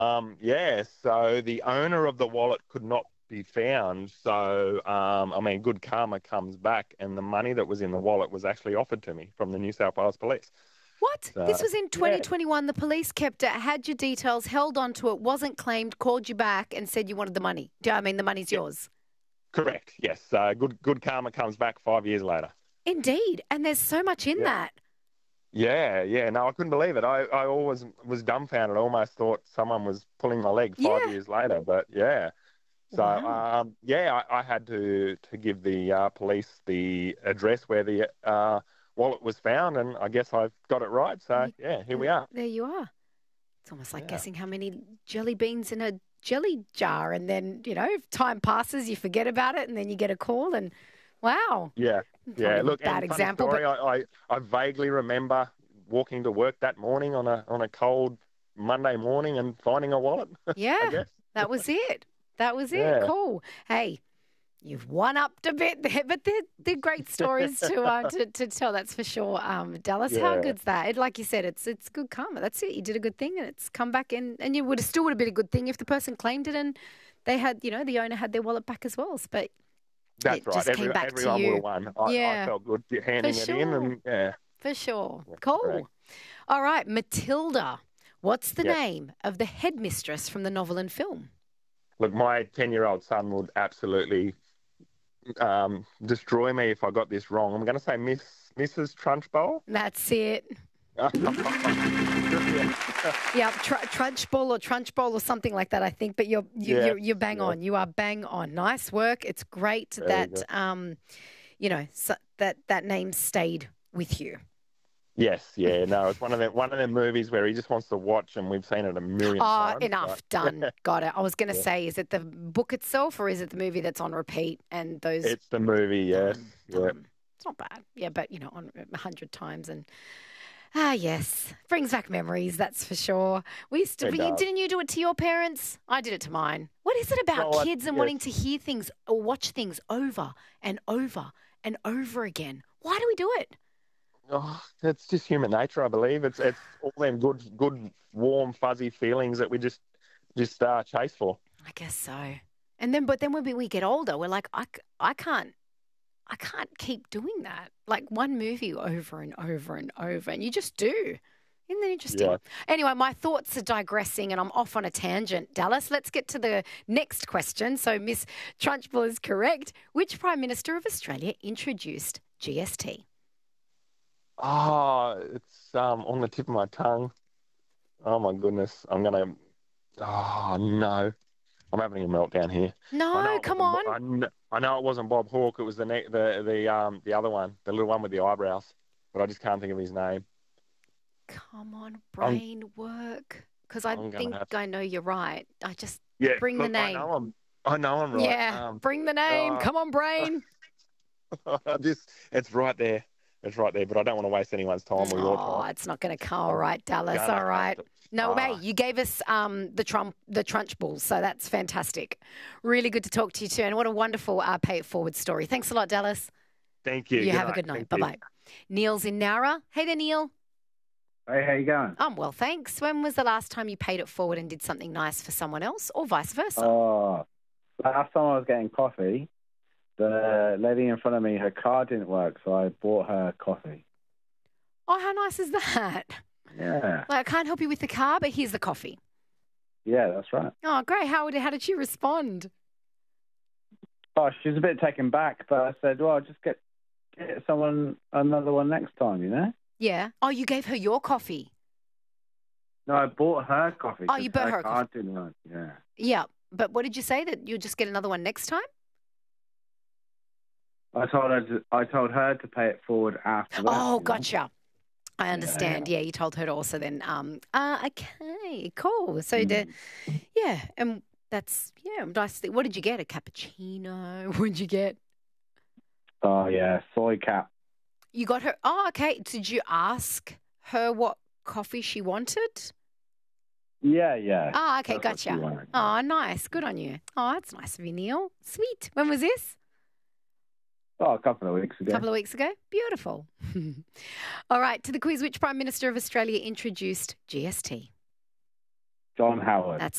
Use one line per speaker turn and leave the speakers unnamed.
Yeah, so the owner of the wallet could not be found. So, I mean, good karma comes back, and the money that was in the wallet was actually offered to me from the New South Wales Police.
What? This
So,
was in
yeah,
2021. The police kept it, had your details, held on to it, wasn't claimed, called you back and said you wanted the money. I mean, the money's
yeah,
yours.
correct. Yes, good karma comes back 5 years later.
Indeed. And there's so much in
Yeah.
that.
Yeah, yeah. No, I couldn't believe it. I always was dumbfounded. I almost thought someone was pulling my leg five
Yeah.
years later. But yeah, so
Wow.
yeah, I had to give the police the address where the wallet was found, and I guess I've got it right. So
You,
yeah, here we are.
there you are. It's almost like
Yeah,
guessing how many jelly beans in a jelly jar. And then, if time passes, you forget about it and then you get a call and wow.
yeah,
Probably
yeah.
a
Look,
bad
and funny
example, but
story. I vaguely remember walking to work that morning on a cold Monday morning and finding a wallet. I
yeah,
guess.
that was it. That was it.
Yeah,
Cool. Hey, you've one-upped a bit there, but they're great stories to tell, that's for sure. Dallas, how
yeah.
good's that? Like you said, it's good karma. That's it. You did a good thing and it's come back and you would have been a good thing if the person claimed it and they had, the owner had their wallet back as well. But
That's
it
right.
just came back to
Everyone would
you.
have won. I
Yeah,
felt good
for
handing it in,
sure.
and yeah,
For sure.
yeah, correct.
Cool. All right, Matilda. What's the
Yes.
name of the headmistress from the novel and film?
Look, my 10-year-old son would absolutely destroy me if I got this wrong. I'm going to say Mrs. Trunchbull.
That's it.
Yeah.
Yeah, Trunchbull or something like that, I think. But
Yes,
you're bang
yes.
on. You are bang on. Nice work. It's great
There you
that
go.
that name stayed with you.
Yes, yeah. No, it's one of them movies where he just wants to watch, and we've seen it a million
Oh,
times.
enough. Done.
But
Got it. I was going to
yeah,
say, is it the book itself or is it the movie that's on repeat? And those
it's the movie. Yes,
done,
yeah,
done. It's not bad. Yeah, but on 100 times and yes, brings back memories. That's for sure. We used to.
it does.
Didn't you do it to your parents? I did it to mine. What is it about
No,
kids and
yes.
wanting to hear things or watch things over and over and over again? Why do we do it?
Oh, it's just human nature, I believe. It's all them good, warm, fuzzy feelings that we just chase for.
I guess so. And then, but then when we get older, we're like, I can't keep doing that. Like one movie over and over and over, and you just do. Isn't that interesting?
Yeah.
Anyway, my thoughts are digressing and I'm off on a tangent. Dallas, let's get to the next question. So Miss Trunchbull is correct. Which Prime Minister of Australia introduced GST?
Oh, it's on the tip of my tongue. Oh my goodness, Oh no, I'm having a meltdown here. I know
No,
it
come
wasn't.
on.
I know it wasn't Bob Hawke. It was the other one, the little one with the eyebrows. But I just can't think of his name.
Come on,
I'm
brain work. Because I
I'm
think
gonna have.
I know you're right. I just
Yeah,
bring the
look,
name.
I know I'm right.
Yeah, bring the name.
Uh,
Come on, brain.
it's right there. It's right there. But I don't want to waste anyone's time or your
Oh,
time.
it's not going to come. All
I'm
right, Dallas.
gonna
All
have
right.
to.
No, mate,
Ah,
you gave us the Trunch Bulls, so that's fantastic. Really good to talk to you too, and what a wonderful pay it forward story. Thanks a lot, Dallas.
thank you.
You
Good
have a
night.
good night.
Thank
Bye
you.
bye. Neil's in Nowra. Hey there, Neil.
Hey, how you going?
I'm well, thanks. When was the last time you paid it forward and did something nice for someone else, or vice versa?
Oh, last time I was getting coffee, the lady in front of me, her car didn't work, so I bought her coffee.
Oh, how nice is that?
Yeah,
Like, I can't help you with the car, but here's the coffee.
yeah, that's right.
Oh, great. How did she respond?
Oh, she was a bit taken back, but I said, well, just get someone another one next time, you know?
Yeah. Oh, you gave her your coffee.
No, I bought her coffee
Oh,
'cause
you bought her
her
a
car
coffee.
didn't work. Yeah.
Yeah. But what did you say? That you'll just get another one next time?
I told her to pay it forward after that.
Oh,
you know?
gotcha. I understand. Yeah, you told her to also then. Okay, cool. So yeah, and that's nice. What did you get? A cappuccino? What did you get?
Oh, yeah, soy cap.
You got her. Oh, okay. Did you ask her what coffee she wanted?
Yeah, yeah.
Oh, okay,
That's what she
gotcha.
wanted.
Oh, nice. Good on you. Oh, that's nice of you, Neil. Sweet. When was this?
Oh, a couple of weeks
A
ago.
couple of weeks ago. Beautiful. All right, to the quiz. Which Prime Minister of Australia introduced GST?
John Howard.
That's